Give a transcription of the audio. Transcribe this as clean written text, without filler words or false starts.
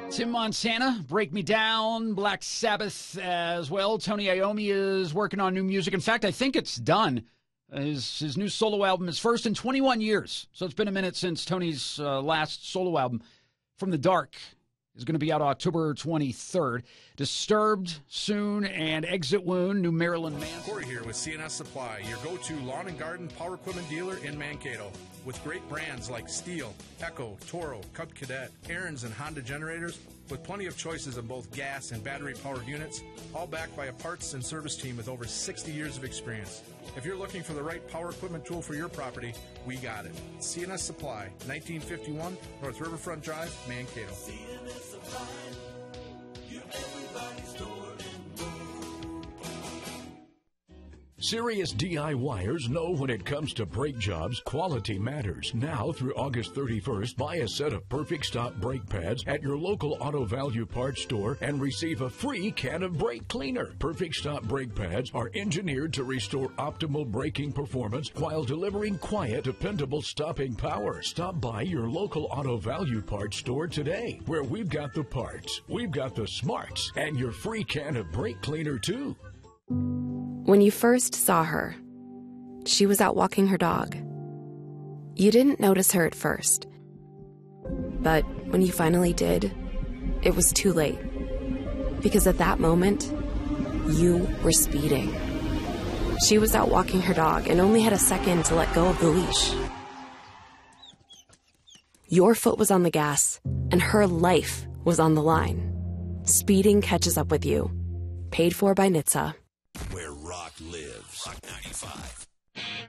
Tim Montana, Break Me Down, Black Sabbath as well. Tony Iommi is working on new music. In fact, I think it's done. His new solo album is first in 21 years. So it's been a minute since Tony's last solo album, From the Dark, is going to be out October 23rd. Disturbed soon, and Exit Wound, new Marilyn Manson. Corey here with CNS Supply, your go-to lawn and garden power equipment dealer in Mankato. With great brands like Steel, Echo, Toro, Cub Cadet, Ariens, and Honda generators, with plenty of choices of both gas and battery-powered units, all backed by a parts and service team with over 60 years of experience. If you're looking for the right power equipment tool for your property, we got it. CNS Supply, 1951 North Riverfront Drive, Mankato. CNS Supply, you're everybody's door. Serious DIYers know when it comes to brake jobs, quality matters. Now through August 31st, buy a set of Perfect Stop brake pads at your local Auto Value Parts store and receive a free can of brake cleaner. Perfect Stop brake pads are engineered to restore optimal braking performance while delivering quiet, dependable stopping power. Stop by your local Auto Value Parts store today, where we've got the parts, we've got the smarts, and your free can of brake cleaner too. When you first saw her, she was out walking her dog. You didn't notice her at first. But when you finally did, it was too late. Because at that moment, you were speeding. She was out walking her dog and only had a second to let go of the leash. Your foot was on the gas, and her life was on the line. Speeding catches up with you. Paid for by NHTSA. Where rock lives. Rock 95.